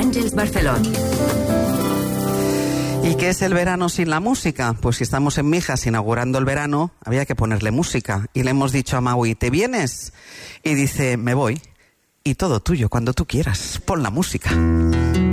Àngels Barceló. ¿Y qué es el verano sin la música? Pues si estamos en Mijas inaugurando el verano, había que ponerle música. Y le hemos dicho a Maui, ¿te vienes? Y dice, me voy. Y todo tuyo, cuando tú quieras. Pon la música.